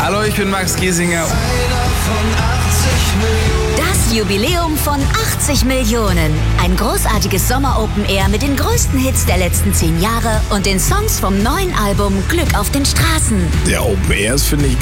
Hallo, ich bin Max Giesinger. Das Jubiläum von 80 Millionen. Ein großartiges Sommer-Open-Air mit den größten Hits der letzten 10 Jahre und den Songs vom neuen Album Glück auf den Straßen. Der Open Airs finde ich